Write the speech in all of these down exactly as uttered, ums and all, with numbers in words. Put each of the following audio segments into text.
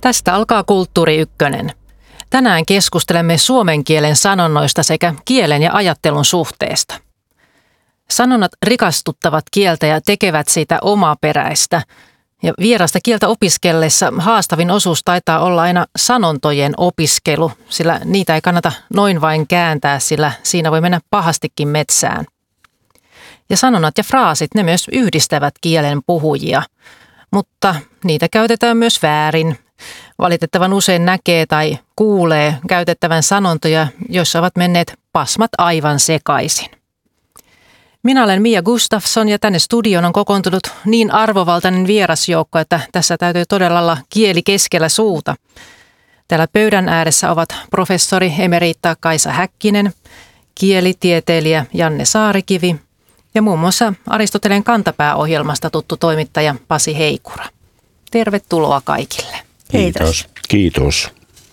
Tästä alkaa Kulttuuri Ykkönen. Tänään keskustelemme suomen kielen sanonnoista sekä kielen ja ajattelun suhteesta. Sanonnat rikastuttavat kieltä ja tekevät siitä omaperäistä. Ja vierasta kieltä opiskellessa haastavin osuus taitaa olla aina sanontojen opiskelu, sillä niitä ei kannata noin vain kääntää, sillä siinä voi mennä pahastikin metsään. Ja sanonnat ja fraasit, ne myös yhdistävät kielen puhujia, mutta niitä käytetään myös väärin. Valitettavan usein näkee tai kuulee käytettävän sanontoja, joissa ovat menneet pasmat aivan sekaisin. Minä olen Mia Gustafsson ja tänne studioon on kokoontunut niin arvovaltainen vierasjoukko, että tässä täytyy todella olla kieli keskellä suuta. Täällä pöydän ääressä ovat professori emerita Kaisa Häkkinen, kielitieteilijä Janne Saarikivi ja muun muassa Aristoteleen kantapää-ohjelmasta tuttu toimittaja Pasi Heikura. Tervetuloa kaikille. Kiitos. Kiitos.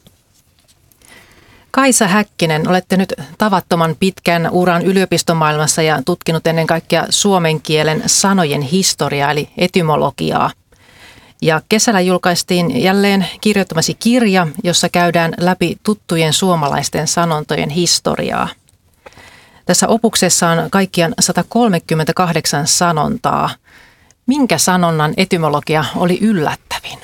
Kaisa Häkkinen, olette nyt tavattoman pitkän uran yliopistomaailmassa ja tutkinut ennen kaikkea suomen kielen sanojen historiaa eli etymologiaa. Ja kesällä julkaistiin jälleen kirjoittamasi kirja, jossa käydään läpi tuttujen suomalaisten sanontojen historiaa. Tässä opuksessa on kaikkiaan sata kolmekymmentäkahdeksan sanontaa. Minkä sanonnan etymologia oli yllättävin?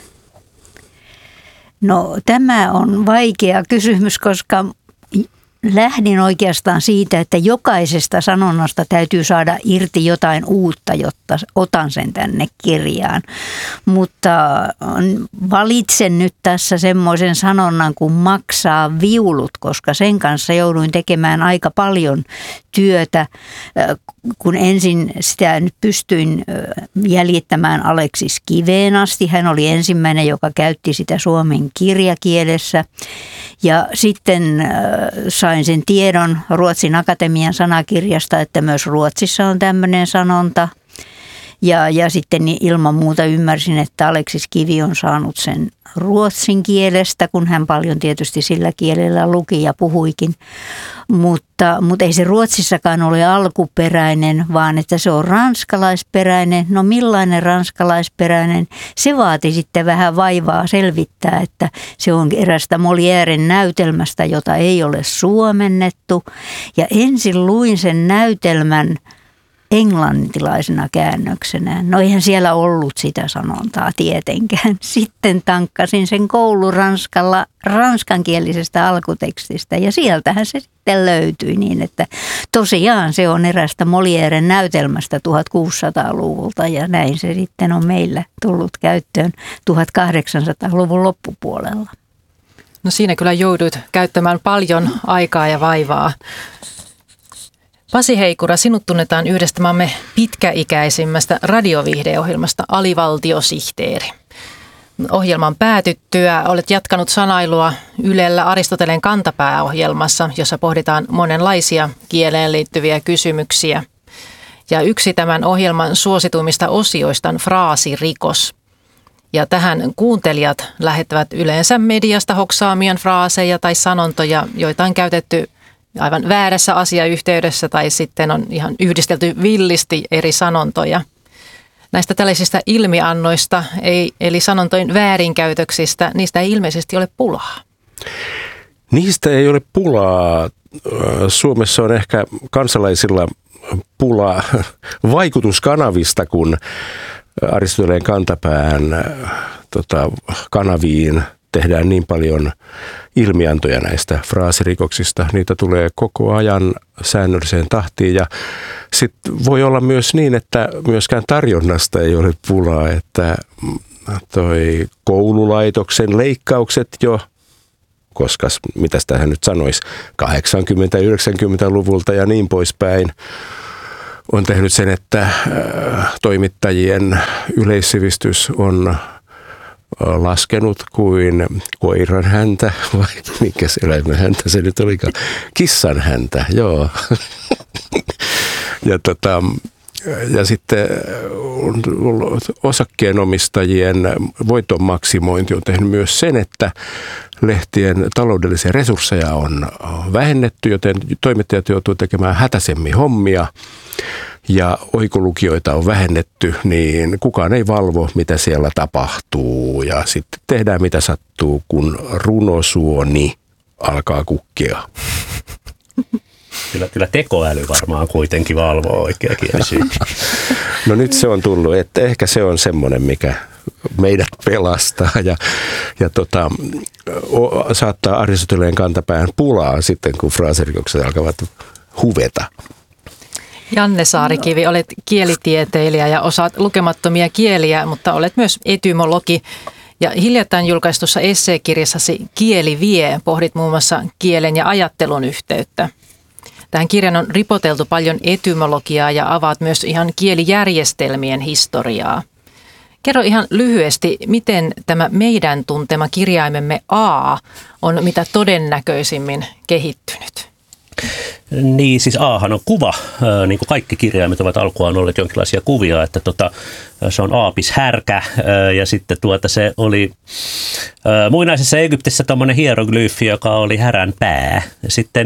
No tämä on vaikea kysymys, koska lähdin oikeastaan siitä, että jokaisesta sanonnasta täytyy saada irti jotain uutta, jotta otan sen tänne kirjaan. Mutta valitsen nyt tässä semmoisen sanonnan kuin maksaa viulut, koska sen kanssa jouduin tekemään aika paljon työtä, kun ensin sitä nyt pystyin jäljittämään Aleksis Kiveen asti. Hän oli ensimmäinen, joka käytti sitä suomen kirjakielessä. Ja sitten sain sen tiedon Ruotsin akatemian sanakirjasta, että myös Ruotsissa on tämmöinen sanonta. Ja, ja sitten ilman muuta ymmärsin, että Aleksis Kivi on saanut sen ruotsin kielestä, kun hän paljon tietysti sillä kielellä luki ja puhuikin. Mutta, mutta ei se Ruotsissakaan ole alkuperäinen, vaan että se on ranskalaisperäinen. No millainen ranskalaisperäinen? Se vaati sitten vähän vaivaa selvittää, että se on erästä Molièren näytelmästä, jota ei ole suomennettu. Ja ensin luin sen näytelmän englantilaisena käännöksenä. No eihän siellä ollut sitä sanontaa tietenkään. Sitten tankkasin sen kouluranskalla ranskankielisestä alkutekstistä ja sieltähän se sitten löytyi niin, että tosiaan se on erästä Molièren näytelmästä tuhatkuusisataaluvulta ja näin se sitten on meillä tullut käyttöön tuhatkahdeksansataaluvun loppupuolella. No siinä kyllä jouduit käyttämään paljon aikaa ja vaivaa. Pasi Heikura, sinut tunnetaan yhdestä maamme pitkäikäisimmästä radioviihdeohjelmasta Alivaltiosihteeri. Ohjelman päätyttyä olet jatkanut sanailua Ylellä Aristoteleen kantapää-ohjelmassa, jossa pohditaan monenlaisia kieleen liittyviä kysymyksiä. Ja yksi tämän ohjelman suosituimmista osioista on fraasirikos. Ja tähän kuuntelijat lähettävät yleensä mediasta hoksaamien fraaseja tai sanontoja, joita on käytetty aivan väärässä asiayhteydessä tai sitten on ihan yhdistelty villisti eri sanontoja. Näistä tällaisista ilmiannoista, ei, eli sanontojen väärinkäytöksistä, niistä ei ilmeisesti ole pulaa. Niistä ei ole pulaa. Suomessa on ehkä kansalaisilla pulaa vaikutuskanavista, kun Aristoteleen kantapään tota, kanaviin tehdään niin paljon ilmiantoja näistä fraasirikoksista. Niitä tulee koko ajan säännölliseen tahtiin ja sitten voi olla myös niin, että myöskään tarjonnasta ei ole pulaa, että toi koululaitoksen leikkaukset jo, koska mitäs tähän nyt sanoisi, kahdeksankymmentä-yhdeksänkymmentäluvulta ja niin poispäin, on tehnyt sen, että toimittajien yleissivistys on laskenut kuin koiran häntä, vai minkäs eläimen häntä se nyt olikaan? Kissan häntä, joo. ja, tota, ja sitten osakkeenomistajien voiton maksimointi on tehnyt myös sen, että lehtien taloudellisia resursseja on vähennetty, joten toimittajat joutuu tekemään hätäisemmin hommia. Ja oikolukijoita on vähennetty, niin kukaan ei valvo, mitä siellä tapahtuu. Ja ja sitten tehdään mitä sattuu, kun runosuoni alkaa kukkea. Kyllä, kyllä tekoäly varmaan kuitenkin valvoo oikea kielisyyttä. No nyt se on tullut, että ehkä se on semmoinen, mikä meidät pelastaa ja, ja tota, o, saattaa Aristoteleen kantapään pulaa sitten, kun fraasirikokset alkavat huveta. Janne Saarikivi, olet kielitieteilijä ja osaat lukemattomia kieliä, mutta olet myös etymologi. Ja hiljattain julkaistussa esseekirjassasi Kieli vie pohdit muun muassa kielen ja ajattelun yhteyttä. Tähän kirjan on ripoteltu paljon etymologiaa ja avaat myös ihan kielijärjestelmien historiaa. Kerro ihan lyhyesti, miten tämä meidän tuntema kirjaimemme A on mitä todennäköisimmin kehittynyt? Niin, siis Ahan on kuva, niin kuin kaikki kirjaimet ovat alkuaan olleet jonkinlaisia kuvia, että tota, se on aapishärkä ja sitten tuota se oli muinaisessa Egyptissä tommoinen hieroglyfi, joka oli härän pää. Sitten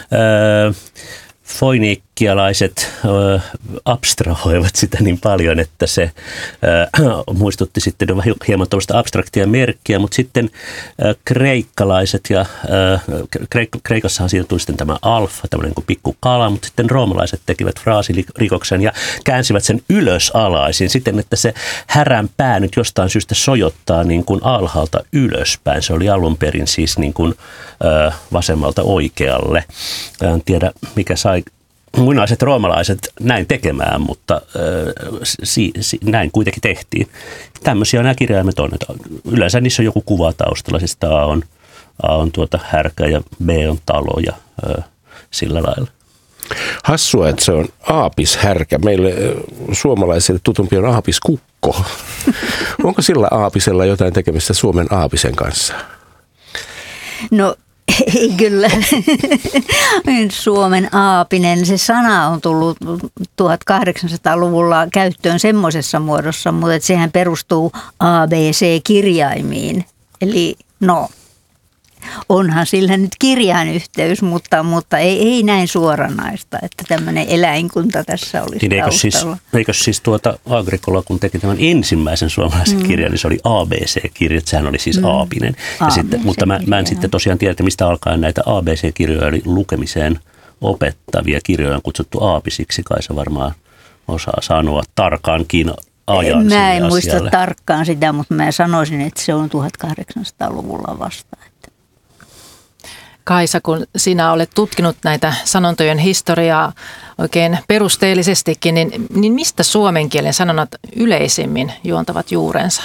foiniikkialaiset ö, abstrahoivat sitä niin paljon, että se ö, muistutti sitten hieman tuollaista abstraktia merkkiä, mutta sitten ö, kreikkalaiset ja ö, Kreik- Kreikassahan siitä tuli sitten tämä alfa, tämmöinen kuin pikku kala, mutta sitten roomalaiset tekivät fraasirikoksen ja käänsivät sen ylös alaisin siten, että se härän pää nyt jostain syystä sojottaa niin kuin alhaalta ylöspäin. Se oli alun perin siis niin kuin ö, vasemmalta oikealle. En tiedä, mikä sai muinaiset roomalaiset näin tekemään, mutta äh, si, si, näin kuitenkin tehtiin. Tämmöisiä nämä kirjaimet on. Yleensä niissä on joku kuva taustalla. Siis A on, A on tuota härkä ja B on talo ja äh, sillä lailla. Hassua, että se on aapishärkä. Meille suomalaisille tutumpi on aapiskukko. Onko sillä aapisella jotain tekemistä Suomen aapisen kanssa? No ei kyllä. Suomen aapinen, se sana on tullut tuhatkahdeksansataaluvulla käyttöön semmoisessa muodossa, mutta sehän perustuu A B C-kirjaimiin. Eli no, onhan sillä nyt kirjainyhteys, mutta, mutta ei, ei näin suoranaista, että tämmöinen eläinkunta tässä olisi niin eikö siis, eikö siis tuota Agricola, kun teki tämän ensimmäisen suomalaisen mm. kirjan, niin se oli A B C-kirja, sehän oli siis mm. aapinen. Ja sitten, mutta mä, mä en sitten tosiaan tiedä, mistä alkaen näitä A B C-kirjoja oli lukemiseen opettavia kirjoja on kutsuttu aapisiksi, kai se varmaan osaa sanoa tarkkaankin ajan. Mä en muista asialle. tarkkaan sitä, mutta mä sanoisin, että se on tuhatkahdeksansataaluvulla vasta. Kaisa, kun sinä olet tutkinut näitä sanontojen historiaa oikein perusteellisestikin, niin, niin mistä suomen kielen sanonnat yleisimmin juontavat juurensa?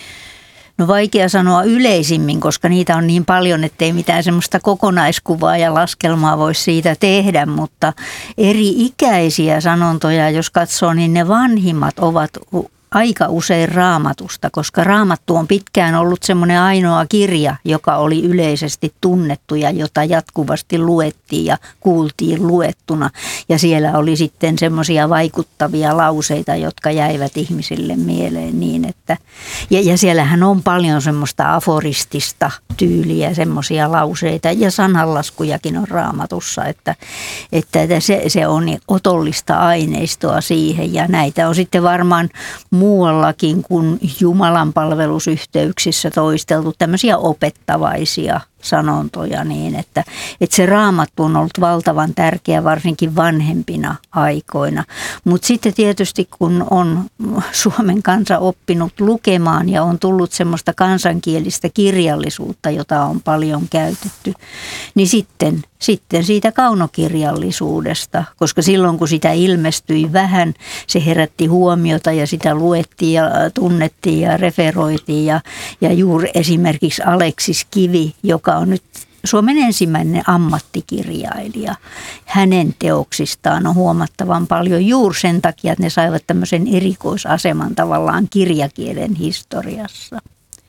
No vaikea sanoa yleisimmin, koska niitä on niin paljon, ettei mitään semmoista kokonaiskuvaa ja laskelmaa voi siitä tehdä, mutta eri ikäisiä sanontoja, jos katsoo, niin ne vanhimmat ovat aika usein Raamatusta, koska Raamattu on pitkään ollut semmoinen ainoa kirja, joka oli yleisesti tunnettu ja jota jatkuvasti luettiin ja kuultiin luettuna. Ja siellä oli sitten semmoisia vaikuttavia lauseita, jotka jäivät ihmisille mieleen niin, että ja, ja siellähän on paljon semmoista aforistista tyyliä, semmoisia lauseita ja sananlaskujakin on Raamatussa, että, että se, se on otollista aineistoa siihen ja näitä on sitten varmaan muuallakin kuin Jumalan palvelusyhteyksissä toisteltu tämmöisiä opettavaisia sanontoja niin, että, että se Raamattu on ollut valtavan tärkeä varsinkin vanhempina aikoina. Mutta sitten tietysti kun on Suomen kansa oppinut lukemaan ja on tullut semmoista kansankielistä kirjallisuutta, jota on paljon käytetty, niin sitten, sitten siitä kaunokirjallisuudesta, koska silloin kun sitä ilmestyi vähän, se herätti huomiota ja sitä luettiin ja tunnettiin ja referoitiin ja, ja juuri esimerkiksi Aleksis Kivi, joka on nyt Suomen ensimmäinen ammattikirjailija. Hänen teoksistaan on huomattavan paljon juuri sen takia, että ne saivat tämmöisen erikoisaseman tavallaan kirjakielen historiassa.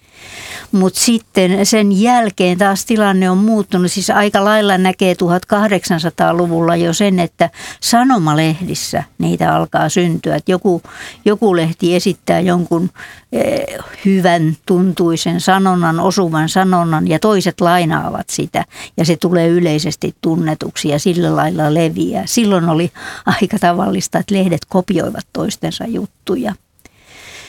Mutta sitten sen jälkeen taas tilanne on muuttunut. Siis aika lailla näkee tuhatkahdeksansataaluvulla jo sen, että sanomalehdissä niitä alkaa syntyä. Että joku, joku lehti esittää jonkun eh, hyvän tuntuisen sanonnan, osuvan sanonnan ja toiset lainaavat sitä. Ja se tulee yleisesti tunnetuksi ja sillä lailla leviää. Silloin oli aika tavallista, että lehdet kopioivat toistensa juttuja.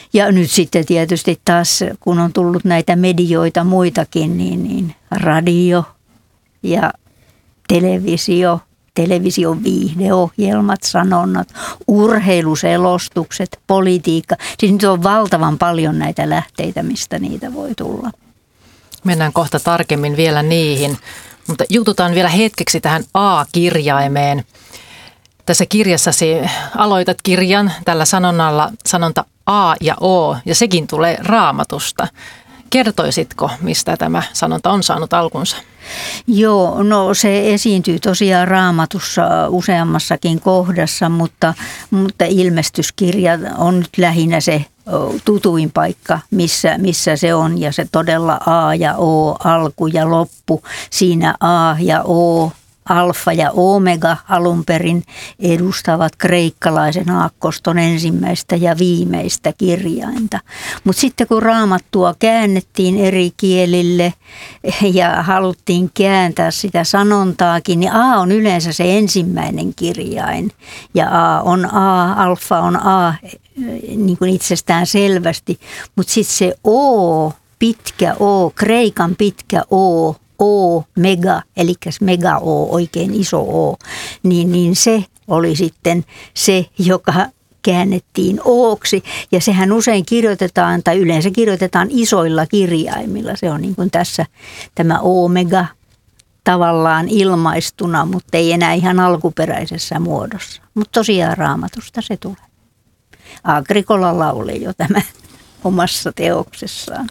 Ja nyt sitten tietysti taas, kun on tullut näitä medioita muitakin, niin, niin radio ja televisio, television viihdeohjelmat, sanonnat, urheiluselostukset, politiikka. Siis nyt on valtavan paljon näitä lähteitä, mistä niitä voi tulla. Mennään kohta tarkemmin vielä niihin, mutta jututaan vielä hetkeksi tähän A-kirjaimeen. Tässä kirjassasi aloitat kirjan tällä sanonnalla sanonta A ja O, ja sekin tulee Raamatusta. Kertoisitko, mistä tämä sanonta on saanut alkunsa? Joo, no se esiintyy tosiaan Raamatussa useammassakin kohdassa, mutta, mutta ilmestyskirja on nyt lähinnä se tutuin paikka, missä, missä se on, ja se todella A ja O, alku ja loppu, siinä A ja O, alfa ja omega alun perin edustavat kreikkalaisen aakkoston ensimmäistä ja viimeistä kirjainta. Mutta sitten kun Raamattua käännettiin eri kielille ja haluttiin kääntää sitä sanontaakin, niin A on yleensä se ensimmäinen kirjain. Ja A on A, alfa on A niin kuin itsestään selvästi, mutta sitten se O, pitkä O, kreikan pitkä O, O, mega, eli mega O, oikein iso O, niin, niin se oli sitten se, joka käännettiin Oksi. Ja sehän usein kirjoitetaan, tai yleensä kirjoitetaan isoilla kirjaimilla. Se on niin kuin tässä tämä omega tavallaan ilmaistuna, mutta ei enää ihan alkuperäisessä muodossa. Mutta tosiaan Raamatusta se tulee. Agricola lauli jo tämä omassa teoksessaan.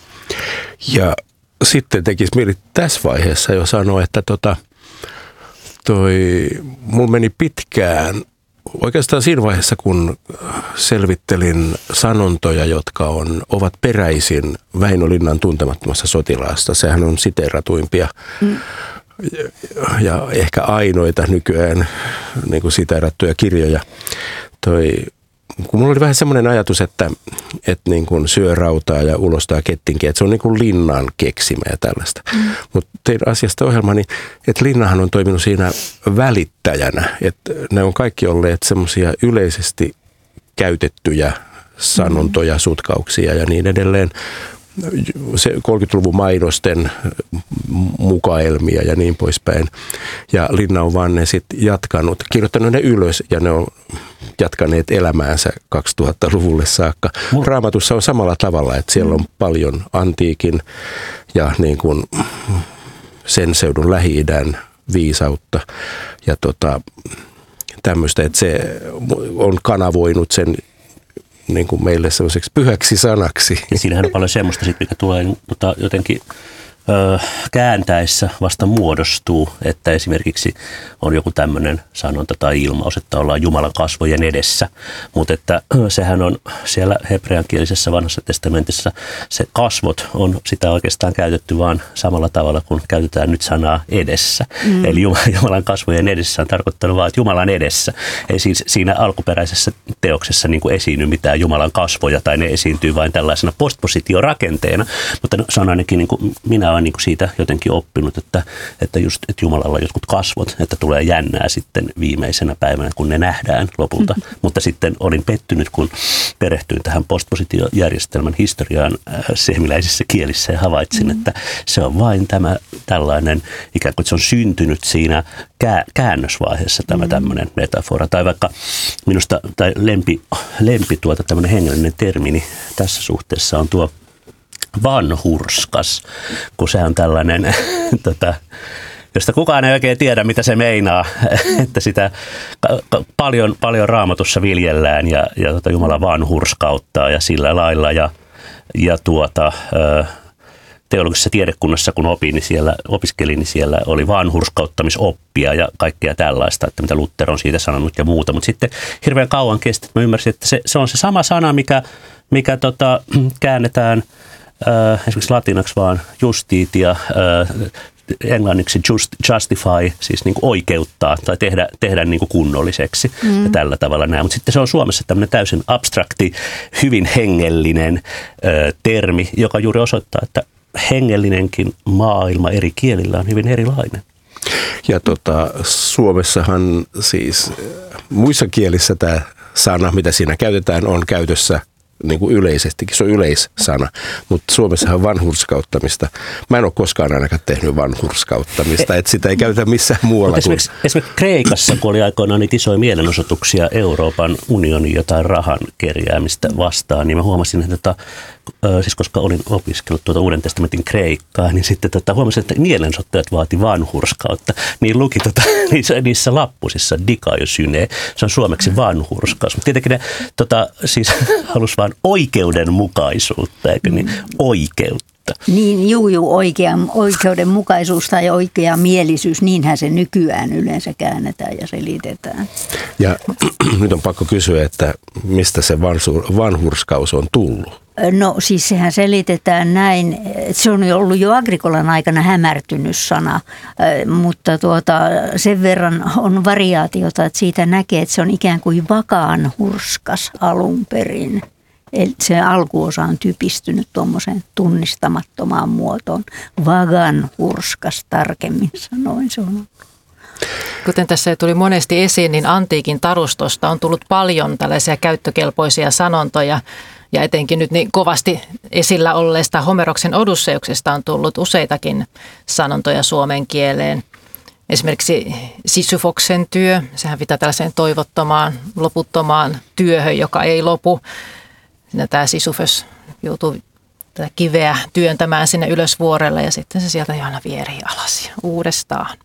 Ja sitten tekisi mieli tässä vaiheessa jo sanoa, että tota, toi, mulla meni pitkään, oikeastaan siinä vaiheessa, kun selvittelin sanontoja, jotka on, ovat peräisin Väinö Linnan Tuntemattomassa sotilaasta. Sehän on siteeratuimpia mm. ja, ja ehkä ainoita nykyään niin kuin siteerattuja kirjoja. Toi, kun mulla oli vähän semmoinen ajatus, että, että niin kuin syö rautaa ja ulostaa kettinkiä, että se on niin kuin Linnan keksimä ja tällaista. Mm. Mutta tein asiasta ohjelma, niin että Linnahan on toiminut siinä välittäjänä, että ne on kaikki olleet semmoisia yleisesti käytettyjä sanontoja, sutkauksia ja niin edelleen. Se kolmekymmentäluvun mainosten mukaelmia ja niin poispäin. Ja Linna on vaan ne sitten jatkanut, kirjoittanut ne ylös ja ne on jatkaneet elämäänsä kaksituhattaluvulle saakka. Raamatussa on samalla tavalla, että siellä on paljon antiikin ja niin kuin sen seudun Lähi-idän viisautta ja tota, tämmöistä, että se on kanavoinut sen niin kuin meille sellaiseksi pyhäksi sanaksi. Ja siinähän on paljon semmoista, sit, mikä tulee mutta jotenkin ö, kääntäessä vasta muodostuu, että esimerkiksi on joku tämmöinen sanonta tai ilmaus, että ollaan Jumalan kasvojen edessä. Mutta että sehän on siellä hebreankielisessä vanhassa testamentissa, se kasvot on sitä oikeastaan käytetty vaan samalla tavalla kuin käytetään nyt sanaa edessä. Mm. Eli Jumalan kasvojen edessä on tarkoittanut vaan, että Jumalan edessä. Ei siis siinä alkuperäisessä teoksessa niin kuin esiinny mitään Jumalan kasvoja tai ne esiintyy vain tällaisena postpositiorakenteena. Mutta se on ainakin, niin kuin, minä olen niin kuin siitä jotenkin oppinut, että, että just että Jumalalla on jotkut kasvot, että tulee jännää sitten viimeisenä päivänä, kun ne nähdään lopulta. Mm-hmm. Mutta sitten olin pettynyt, kun perehtyin tähän postpositiojärjestelmän historiaan äh, sehmiläisissä kielissä ja havaitsin, mm-hmm. että se on vain tämä tällainen, ikään kuin se on syntynyt siinä kää, käännösvaiheessa tämä mm-hmm. tämmöinen metafora. Tai vaikka minusta, tai lempi, lempi tuota tämmöinen hengellinen termini tässä suhteessa on tuo vanhurskas, kun se on tällainen, tota, josta kukaan ei oikein tiedä, mitä se meinaa, että sitä paljon, paljon Raamatussa viljellään ja, ja tota Jumala vanhurskauttaa ja sillä lailla. Ja, ja tuota, teologisessa tiedekunnassa, kun opin, niin siellä, opiskelin, niin siellä oli vanhurskauttamisoppia ja kaikkea tällaista, että mitä Luther on siitä sanonut ja muuta. Mutta sitten hirveän kauan kesti, että mä ymmärsin, että se, se on se sama sana, mikä, mikä tota, käännetään äh, esimerkiksi latinaksi vaan justitia, äh, englanniksi just, justify, siis niin kuin oikeuttaa tai tehdä, tehdä niin kuin kunnolliseksi mm. ja tällä tavalla näin. Mutta sitten se on Suomessa tämmöinen täysin abstrakti, hyvin hengellinen ö, termi, joka juuri osoittaa, että hengellinenkin maailma eri kielillä on hyvin erilainen. Ja tota, Suomessahan siis muissa kielissä tämä sana, mitä siinä käytetään, on käytössä niin kuin yleisestikin, se on yleissana, mutta Suomessahan on vanhurskauttamista. Mä en ole koskaan ainakaan tehnyt vanhurskauttamista, että sitä ei käytetä missään muualla. Kuin... Esimerkiksi, esimerkiksi Kreikassa, kun oli aikoinaan niitä isoja mielenosoituksia Euroopan unionin jotain rahan kerjäämistä vastaan, niin mä huomasin, että tota, siis koska olin opiskellut tuota Uuden testamentin kreikkaa, niin sitten tota, huomasin, että mielenosoittajat vaati vanhurskautta. Niin luki tota, niissä, niissä lappusissa dikaiosyne, se on suomeksi vanhurskaus. Mutta tietenkin ne tota, siis halusi vaan oikeudenmukaisuutta, eikö niin, oikeutta. Niin, juu, juu, oikea, oikeudenmukaisuus tai oikea mielisyys, niinhän se nykyään yleensä käännetään ja selitetään. Ja nyt on pakko kysyä, että mistä se vanhurskaus on tullut? No siis sehän selitetään näin, että se on ollut jo Agrikolan aikana hämärtynyt sana, mutta tuota, sen verran on variaatiota, että siitä näkee, että se on ikään kuin vakaan hurskas alun perin. Eli se alkuosa on typistynyt tuommoiseen tunnistamattomaan muotoon. Vagan hurskas tarkemmin sanoin se on. Kuten tässä tuli monesti esiin, niin antiikin tarustosta on tullut paljon tällaisia käyttökelpoisia sanontoja. Ja etenkin nyt niin kovasti esillä olleesta Homeroksen Odysseuksesta on tullut useitakin sanontoja suomen kieleen. Esimerkiksi Sisyfoksen työ, sehän pitää tällaiseen toivottomaan, loputtomaan työhön, joka ei lopu. Siinä tämä Sisyfos joutuu tätä kiveä työntämään sinne ylös vuorelle ja sitten se sieltä aina vierii alas uudestaan.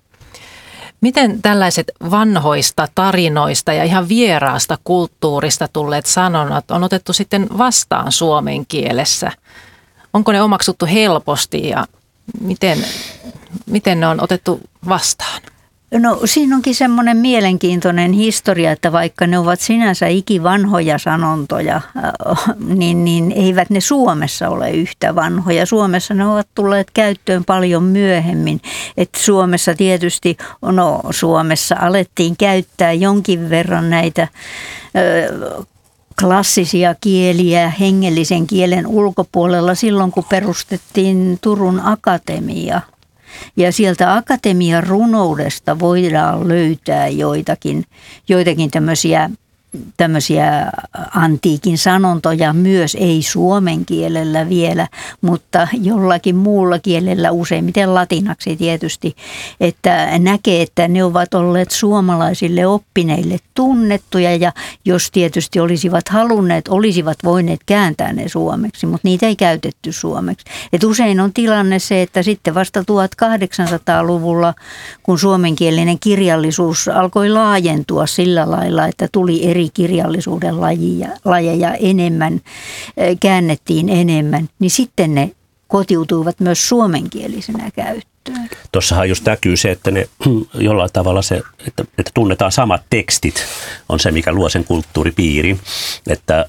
Miten tällaiset vanhoista tarinoista ja ihan vieraasta kulttuurista tulleet sanonnat on otettu sitten vastaan suomen kielessä? Onko ne omaksuttu helposti ja miten, miten ne on otettu vastaan? No siinä onkin semmoinen mielenkiintoinen historia, että vaikka ne ovat sinänsä ikivanhoja sanontoja, niin, niin eivät ne Suomessa ole yhtä vanhoja. Suomessa ne ovat tulleet käyttöön paljon myöhemmin. Että Suomessa tietysti, no Suomessa alettiin käyttää jonkin verran näitä ö, klassisia kieliä hengellisen kielen ulkopuolella silloin, kun perustettiin Turun Akatemia. Ja sieltä akatemian runoudesta voidaan löytää joitakin, joitakin tämmöisiä, tämmöisiä antiikin sanontoja myös, ei suomen kielellä vielä, mutta jollakin muulla kielellä, useimmiten latinaksi tietysti, että näkee, että ne ovat olleet suomalaisille oppineille tunnettuja ja jos tietysti olisivat halunneet, olisivat voineet kääntää ne suomeksi, mutta niitä ei käytetty suomeksi. Et usein on tilanne se, että sitten vasta tuhatkahdeksansataaluvulla, kun suomenkielinen kirjallisuus alkoi laajentua sillä lailla, että tuli eri kirjallisuuden lajeja, lajeja enemmän, käännettiin enemmän, niin sitten ne kotiutuivat myös suomenkielisenä käyttöön. Tuossahan just näkyy se, että ne jollain tavalla se, että, että tunnetaan samat tekstit, on se, mikä luo sen kulttuuripiirin. Että,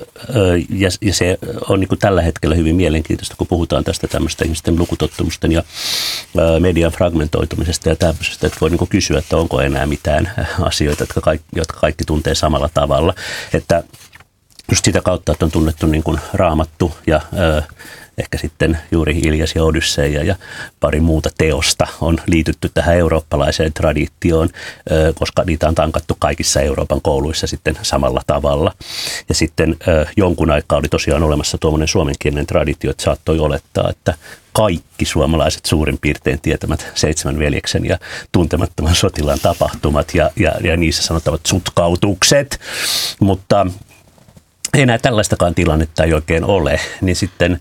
ja, ja se on niin kuin tällä hetkellä hyvin mielenkiintoista, kun puhutaan tästä tämmöistä ihmisten lukutottumusten ja median fragmentoitumisesta ja tämmöisestä, että voi niin kuin kysyä, että onko enää mitään asioita, jotka kaikki, jotka kaikki tuntee samalla tavalla. Että just sitä kautta, että on tunnettu niin kuin Raamattu ja ehkä sitten juuri Ilias ja Odysseia ja pari muuta teosta on liitytty tähän eurooppalaiseen traditioon, koska niitä on tankattu kaikissa Euroopan kouluissa sitten samalla tavalla. Ja sitten jonkun aikaa oli tosiaan olemassa tuommoinen suomenkielinen traditio, että saattoi olettaa, että kaikki suomalaiset suurin piirtein tietämät seitsemän veljeksen ja tuntemattoman sotilaan tapahtumat ja, ja, ja niissä sanotavat sutkautukset, mutta enää tällaistakaan tilannetta ei oikein ole, niin sitten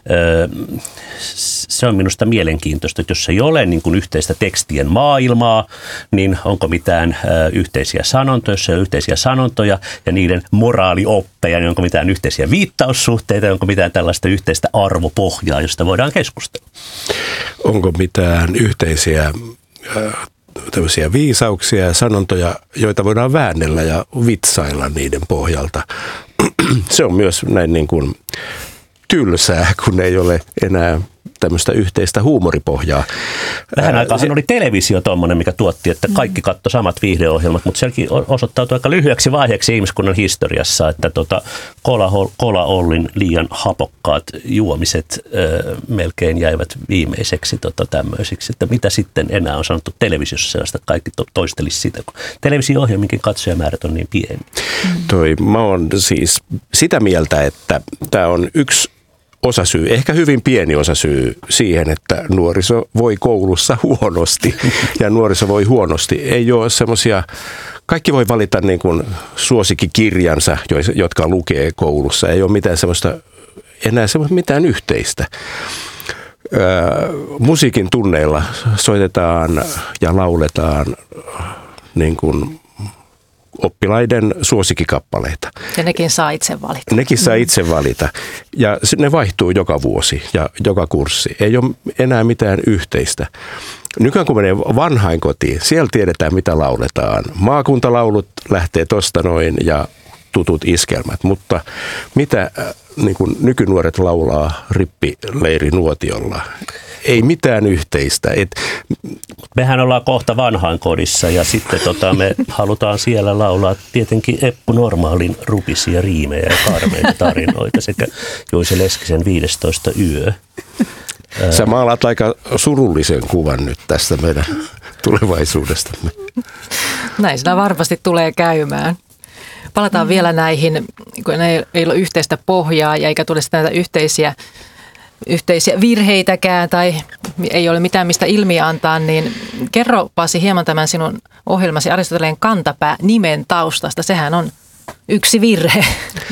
se on minusta mielenkiintoista, että jos ei ole niin kuin yhteistä tekstien maailmaa, niin onko mitään yhteisiä sanontoja, jos ei ole yhteisiä sanontoja ja niiden moraalioppeja, niin onko mitään yhteisiä viittaussuhteita, onko mitään tällaista yhteistä arvopohjaa, josta voidaan keskustella. Onko mitään yhteisiä tämmöisiä viisauksia ja sanontoja, joita voidaan väännellä ja vitsailla niiden pohjalta. Se on myös näin niin kuin tylsää, kun ei ole enää tämmöistä yhteistä huumoripohjaa. Vähän aikaan oli televisio tuommoinen, mikä tuotti, että kaikki katsoi samat viihdeohjelmat, mutta sekin osoittautui aika lyhyeksi vaiheeksi ihmiskunnan historiassa, että tota, Cola Ollin liian hapokkaat juomiset ö, melkein jäivät viimeiseksi tota, tämmöisiksi, että mitä sitten enää on sanottu televisiossa sellaista, että kaikki to- toistelisi sitä, kun televisio-ohjelminkin katsojamäärät on niin pieni. Toi, mä oon siis sitä mieltä, että tämä on yksi osasyy, ehkä hyvin pieni osasyy siihen, että nuoriso voi koulussa huonosti ja nuoriso voi huonosti. Ei ole semmoisia, kaikki voi valita niin kuin suosikkikirjansa, jotka lukee koulussa. Ei ole mitään semmoista, enää semmoista mitään yhteistä. Öö, musiikin tunneilla soitetaan ja lauletaan niin kuin oppilaiden suosikkikappaleita. Ja nekin saa itse valita. Nekin saa itse valita. Ja ne vaihtuu joka vuosi ja joka kurssi. Ei ole enää mitään yhteistä. Nykyään kun menee vanhainkotiin, siellä tiedetään mitä lauletaan. Maakuntalaulut lähtee tosta noin ja tutut iskelmät. Mutta mitä niin kuin nykynuoret laulaa rippileirinuotiolla? Ei mitään yhteistä. Et mehän ollaan kohta vanhainkodissa ja sitten tota, me halutaan siellä laulaa tietenkin Eppu Normaalin rupisia riimejä ja karmeita tarinoita sekä Juise Leskisen viidestoista yö. Sä maalaat aika surullisen kuvan nyt tästä meidän tulevaisuudestamme. Näin sitä varmasti tulee käymään. Palataan mm. vielä näihin, kun ei ole yhteistä pohjaa ja eikä tule sitä näitä yhteisiä yhteisiä virheitäkään tai ei ole mitään mistä ilmiä antaa, niin kerro Pasi hieman tämän sinun ohjelmasi Aristoteleen kantapää nimen taustasta. Sehän on yksi virhe.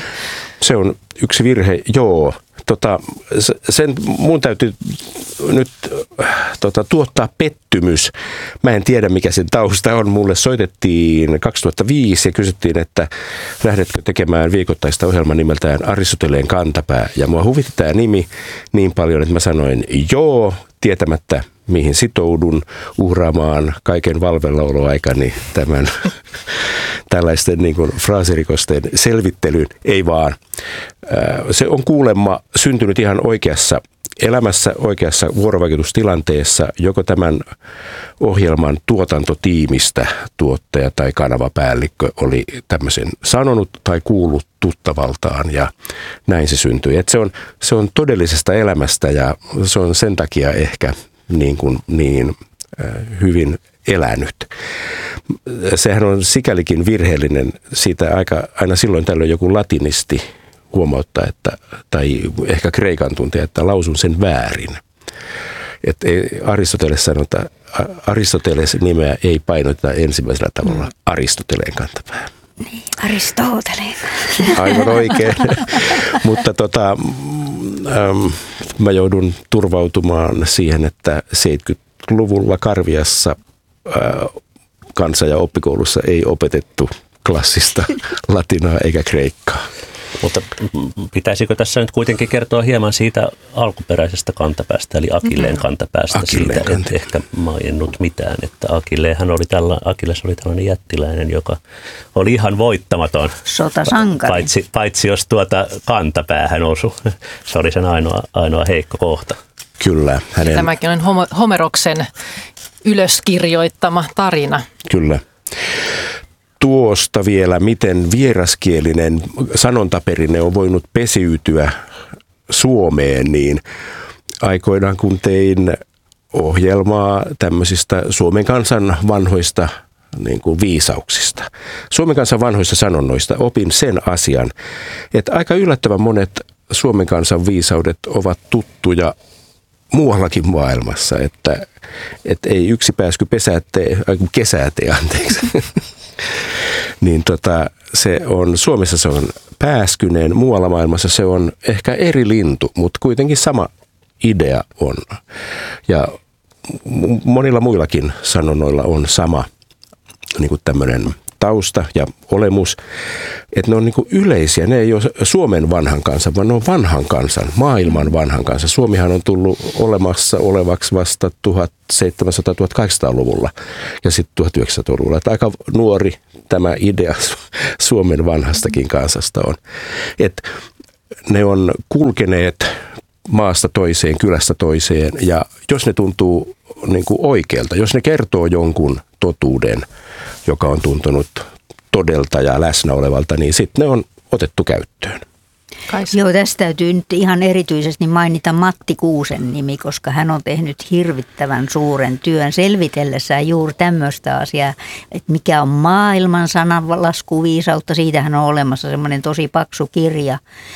Se on yksi virhe, joo. Tota, sen, mun täytyy nyt tota, tuottaa pettymys. Mä en tiedä, mikä sen tausta on. Mulle soitettiin kaksituhattaviisi ja kysyttiin, että lähdetkö tekemään viikoittaista ohjelman nimeltään Aristoteleen kantapää. Ja mua huvitti tämä nimi niin paljon, että mä sanoin joo, tietämättä mihin sitoudun uhraamaan kaiken valveillaoloaikani tämän tällaisten niin kuin fraasirikosten selvittelyyn. Ei vaan. Se on kuulemma syntynyt ihan oikeassa elämässä, oikeassa vuorovaikutustilanteessa, joko tämän ohjelman tuotantotiimistä tuottaja tai kanavapäällikkö oli tämmöisen sanonut tai kuullut tuttavaltaan ja näin se syntyi. Et se on, se on todellisesta elämästä ja se on sen takia ehkä niin, kuin, niin hyvin elänyt. Sehän on sikälikin virheellinen, siitä aika, aina silloin tällöin joku latinisti huomauttaa, että, tai ehkä kreikan tuntija, että lausun sen väärin. Että Aristoteles sanota, Aristoteles nimeä ei painoteta ensimmäisellä tavalla Aristoteleen kantapää. Niin, Aristoteleen. Aivan oikein. Mutta tota, ähm, mä joudun turvautumaan siihen, että seitsemänkymmentäluvulla Karviassa äh, kansa- ja oppikoulussa ei opetettu klassista latinaa eikä kreikkaa. Mutta pitäisikö tässä nyt kuitenkin kertoa hieman siitä alkuperäisestä kantapäästä, eli Akilleen kantapäästä? Akilleen siitä kanta. et ehkä maininnut mitään, että Akillehan oli tällä, Akilles oli tällainen jättiläinen, joka oli ihan voittamaton. Sotasankari. Paitsi, paitsi jos tuota kantapäähän osui. Se oli sen ainoa, ainoa heikko kohta. Kyllä. Hänen... Tämäkin on Homeroksen ylöskirjoittama tarina. Kyllä. Tuosta vielä, miten vieraskielinen sanontaperinne on voinut pesiytyä Suomeen, niin aikoinaan kun tein ohjelmaa tämmöisistä Suomen kansan vanhoista niin kuin viisauksista, Suomen kansan vanhoista sanonnoista, opin sen asian, että aika yllättävän monet Suomen kansan viisaudet ovat tuttuja muuallakin maailmassa, että, että ei yksi pääsky pesää tee, kesää tee, anteeksi. Niin tota, se on, Suomessa se on pääskyneen, muualla maailmassa se on ehkä eri lintu, mutta kuitenkin sama idea on. Ja monilla muillakin sanonnoilla on sama niin kuin tämmöinen tausta ja olemus, että ne on niin kuin yleisiä. Ne ei ole Suomen vanhan kansan, vaan ne on vanhan kansan, maailman vanhan kansan. Suomihan on tullut olemassa olevaksi vasta tuhatseitsemänsataa-tuhatkahdeksansataaluvulla ja sitten tuhatyhdeksänsataaluvulla. Että aika nuori tämä idea Suomen vanhastakin kansasta on. Että ne on kulkeneet maasta toiseen, kylästä toiseen. Ja jos ne tuntuu niin kuin oikealta, jos ne kertoo jonkun totuuden, joka on tuntunut todelta ja läsnä olevalta, niin sitten ne on otettu käyttöön. Kaisa. Joo, tästä täytyy nyt ihan erityisesti mainita Matti Kuusen nimi, koska hän on tehnyt hirvittävän suuren työn selvitellessään juuri tämmöistä asiaa, että mikä on maailman sananlaskuviisautta. Siitähän on olemassa semmoinen tosi paksu kirja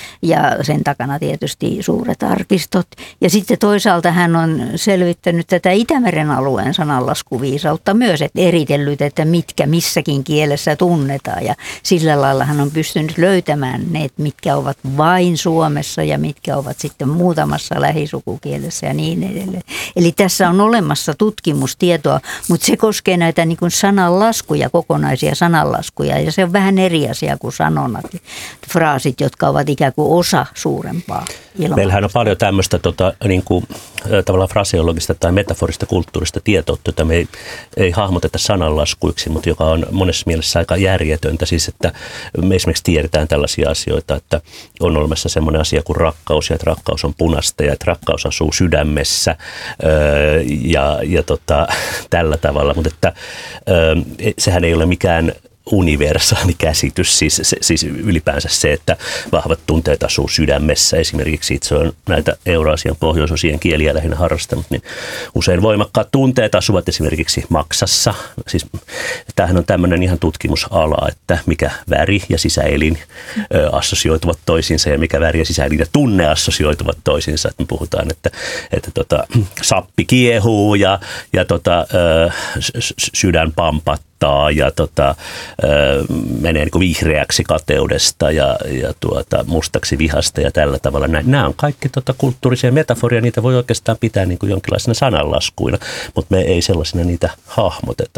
ja sen takana tietysti suuret arkistot. Ja sitten toisaalta hän on selvittänyt tätä Itämeren alueen sananlaskuviisautta myös, että eritellyt, että mitkä missäkin kielessä tunnetaan. Ja sillä lailla hän on pystynyt löytämään ne, mitkä ovat vain Suomessa ja mitkä ovat sitten muutamassa lähisukukielessä ja niin edelleen. Eli tässä on olemassa tutkimustietoa, mutta se koskee näitä niin kuin sananlaskuja, kokonaisia sananlaskuja, ja se on vähän eri asia kuin sanonnat, fraasit, jotka ovat ikään kuin osa suurempaa ilmaa. Meillähän on paljon tämmöistä tota, niin kuin, tavallaan fraseologista tai metaforista kulttuurista tietoa, jota me ei, ei hahmoteta sananlaskuiksi, mutta joka on monessa mielessä aika järjetöntä. Siis, että me esimerkiksi tiedetään tällaisia asioita, että on olemassa semmoinen asia kuin rakkaus, ja että rakkaus on punaista, ja että rakkaus asuu sydämessä öö, ja, ja tota, tällä tavalla, mutta että öö, sehän ei ole mikään universaali käsitys, siis, se, siis ylipäänsä se, että vahvat tunteet asuu sydämessä. Esimerkiksi itse on näitä Euraasian pohjoisosien kieliä lähinnä harrastanut, niin usein voimakkaat tunteet asuvat esimerkiksi maksassa. Siis, tämähän on tämmöinen ihan tutkimusala, että mikä väri ja sisäelin ö, assosioituvat toisiinsa ja mikä väri ja sisäelin ja tunne assosioituvat toisiinsa. Että me puhutaan, että, että tota, sappi kiehuu ja, ja tota, ö, sydän pampattaa ja tota, menee niin kuin vihreäksi kateudesta ja, ja tuota, mustaksi vihasta ja tällä tavalla. Nämä on kaikki tota, kulttuurisia metaforia, niitä voi oikeastaan pitää niin kuin jonkinlaisena sananlaskuina, mutta me ei sellaisena niitä hahmoteta.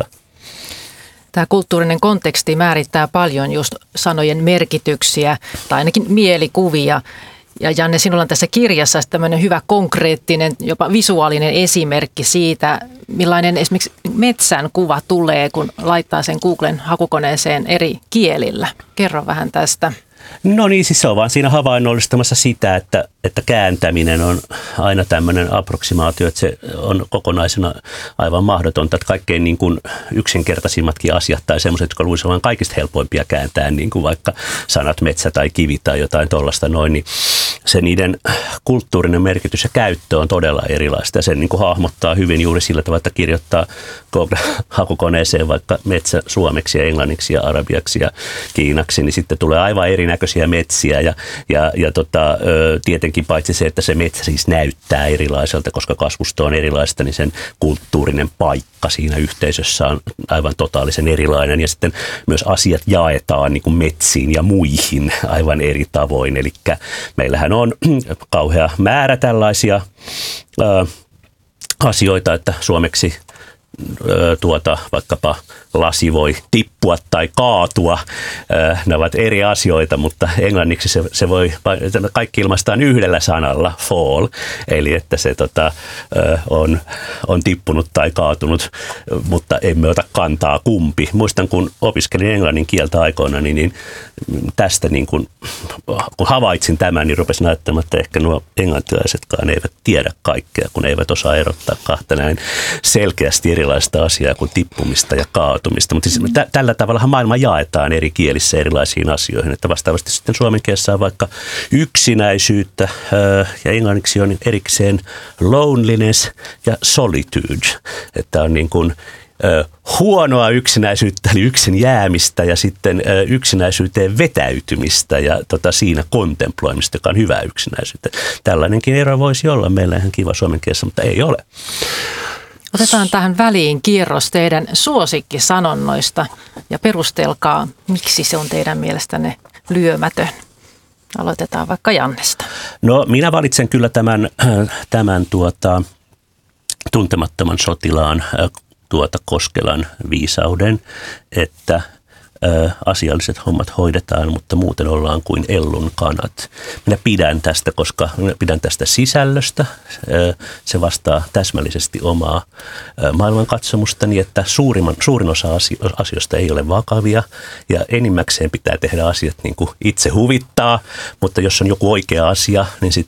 Tämä kulttuurinen konteksti määrittää paljon just sanojen merkityksiä tai ainakin mielikuvia. Ja Janne, sinulla on tässä kirjassa tämmöinen hyvä konkreettinen, jopa visuaalinen esimerkki siitä, millainen esimerkiksi metsän kuva tulee, kun laittaa sen Googlen hakukoneeseen eri kielillä. Kerro vähän tästä. No niin, siis se on vaan siinä havainnollistamassa sitä, että, että kääntäminen on aina tämmöinen approksimaatio, että se on kokonaisena aivan mahdotonta, että kaikkein niin kuin yksinkertaisimmatkin asiat tai semmoiset, jotka luulisi olevan kaikista helpoimpia kääntää, niin kuin vaikka sanat metsä tai kivi tai jotain tuollaista noin, niin se niiden kulttuurinen merkitys ja käyttö on todella erilaista ja sen niin kuin hahmottaa hyvin juuri sillä tavalla, että kirjoittaa hakukoneeseen vaikka metsä suomeksi ja englanniksi ja arabiaksi ja kiinaksi, niin sitten tulee aivan erinäköisiä metsiä ja, ja, ja tota, tietenkin paitsi se, että se metsä siis näyttää erilaiselta, koska kasvusto on erilaista, niin sen kulttuurinen paikka siinä yhteisössä on aivan totaalisen erilainen ja sitten myös asiat jaetaan niin kuin metsiin ja muihin aivan eri tavoin, eli meillähän on kauhea määrä tällaisia ää, asioita, että suomeksi tuota, vaikkapa lasi voi tippua tai kaatua. Ne ovat eri asioita, mutta englanniksi se, se voi, kaikki ilmaistaan yhdellä sanalla, fall, eli että se tota, on, on tippunut tai kaatunut, mutta emme ota kantaa kumpi. Muistan, kun opiskelin englannin kieltä aikoina, niin, niin tästä niin kun, kun havaitsin tämän, niin rupesin ajattelemaan, että ehkä nuo englantilaisetkaan eivät tiedä kaikkea, kun eivät osaa erottaa kahta näin selkeästi erilaista asiaa kuin tippumista ja kaatumista. Mutta siis tä- tällä tavallahan maailma jaetaan eri kielissä erilaisiin asioihin, että vastaavasti sitten suomen kielessä on vaikka yksinäisyyttä ja englanniksi on erikseen loneliness ja solitude, että on niin kuin huonoa yksinäisyyttä, eli yksin jäämistä ja sitten yksinäisyyteen vetäytymistä ja tota, siinä kontemploimista, joka on hyvää yksinäisyyttä. Tällainenkin ero voisi olla meillä ihan kiva suomen kielessä, mutta ei ole. Otetaan tähän väliin kierros teidän suosikkisanonnoista ja perustelkaa, miksi se on teidän mielestänne lyömätön. Aloitetaan vaikka Jannesta. No minä valitsen kyllä tämän, tämän tuota, tuntemattoman sotilaan tuota Koskelan viisauden, että ö, asialliset hommat hoidetaan, mutta muuten ollaan kuin ellun kanat. Minä pidän tästä, koska minä pidän tästä sisällöstä. Ö, se vastaa täsmällisesti omaa ö, maailmankatsomustani, että suurimman, suurin osa asio- asioista ei ole vakavia ja enimmäkseen pitää tehdä asiat niin kuin itse huvittaa, mutta jos on joku oikea asia, niin sit